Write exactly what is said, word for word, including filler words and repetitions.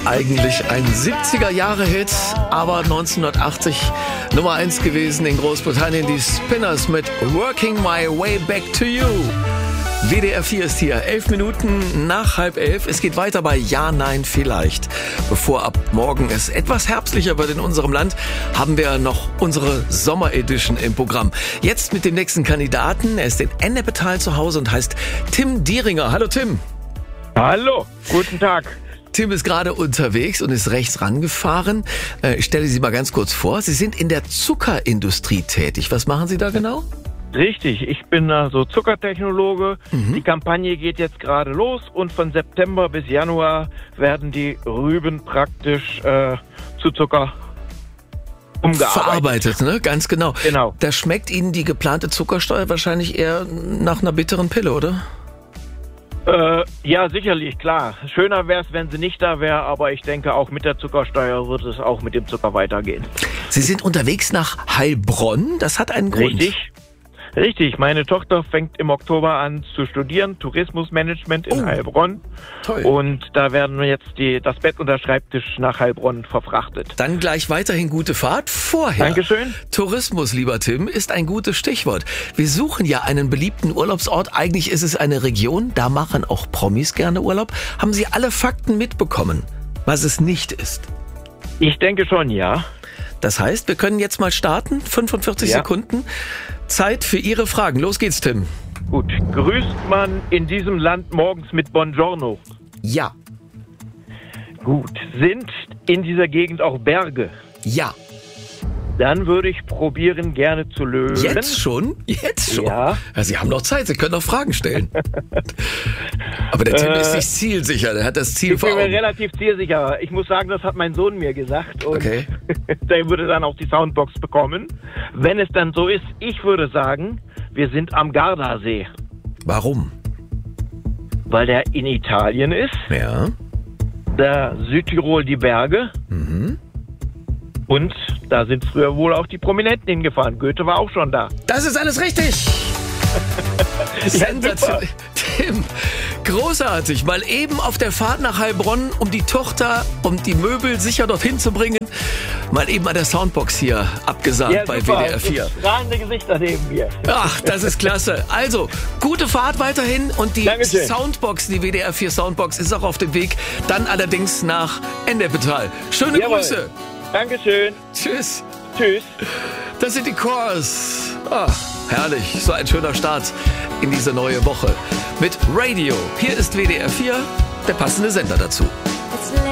eigentlich ein siebziger-Jahre-Hit, aber neunzehnhundertachtzig Nummer eins gewesen in Großbritannien. Die Spinners mit Working My Way Back to You. W D R vier ist hier, elf Minuten nach halb elf. Es geht weiter bei Ja, Nein, Vielleicht. Bevor ab morgen es etwas herbstlicher wird in unserem Land, haben wir noch unsere Sommer-Edition im Programm. Jetzt mit dem nächsten Kandidaten. Er ist in Ennepetal zu Hause und heißt Tim Dieringer. Hallo Tim. Hallo, guten Tag. Tim ist gerade unterwegs und ist rechts rangefahren. Ich stelle Sie mal ganz kurz vor. Sie sind in der Zuckerindustrie tätig. Was machen Sie da genau? Richtig, ich bin also Zuckertechnologe. Mhm. Die Kampagne geht jetzt gerade los und von September bis Januar werden die Rüben praktisch äh, zu Zucker umgearbeitet. Verarbeitet, ne? Ganz genau. Genau. Da schmeckt Ihnen die geplante Zuckersteuer wahrscheinlich eher nach einer bitteren Pille, oder? Äh, ja, sicherlich, klar. Schöner wäre es, wenn sie nicht da wäre, aber ich denke, auch mit der Zuckersteuer wird es auch mit dem Zucker weitergehen. Sie sind unterwegs nach Heilbronn, das hat einen Grund. Richtig. Richtig, meine Tochter fängt im Oktober an zu studieren, Tourismusmanagement in oh, Heilbronn. Toll. Und da werden wir jetzt die, das Bett und der Schreibtisch nach Heilbronn verfrachtet. Dann gleich weiterhin gute Fahrt. Vorher. Dankeschön. Tourismus, lieber Tim, ist ein gutes Stichwort. Wir suchen ja einen beliebten Urlaubsort. Eigentlich ist es eine Region, da machen auch Promis gerne Urlaub. Haben Sie alle Fakten mitbekommen, was es nicht ist? Ich denke schon, ja. Das heißt, wir können jetzt mal starten. fünfundvierzig ja. Sekunden. Zeit für Ihre Fragen. Los geht's, Tim. Gut. Grüßt man in diesem Land morgens mit Buongiorno? Ja. Gut. Sind in dieser Gegend auch Berge? Ja. Dann würde ich probieren, gerne zu lösen. Jetzt schon? Jetzt schon? Ja. Ja, Sie haben noch Zeit, Sie können noch Fragen stellen. Aber der Tim äh, ist sich zielsicher, der hat das Ziel ich vor Augen. Ich bin mir relativ zielsicher. Ich muss sagen, das hat mein Sohn mir gesagt. Und okay. der würde dann auch die Soundbox bekommen. Wenn es dann so ist, ich würde sagen, wir sind am Gardasee. Warum? Weil der in Italien ist. Ja. Da Südtirol die Berge. Mhm. Und da sind früher wohl auch die Prominenten hingefahren. Goethe war auch schon da. Das ist alles richtig! Sensation. Tim, großartig. Mal eben auf der Fahrt nach Heilbronn, um die Tochter, um die Möbel sicher dorthin zu bringen. Mal eben an der Soundbox hier abgesagt ja, bei super. W D R vier. Strahlende Gesichter neben mir. Ach, das ist klasse. Also, gute Fahrt weiterhin und die Dankeschön. Soundbox, die W D R vier Soundbox ist auch auf dem Weg. Dann allerdings nach Ennepetal. Schöne Jawohl. Grüße. Dankeschön. Tschüss. Tschüss. Das sind die Chorus. Ah, herrlich. So ein schöner Start in diese neue Woche. Mit Radio. Hier ist W D R vier, der passende Sender dazu.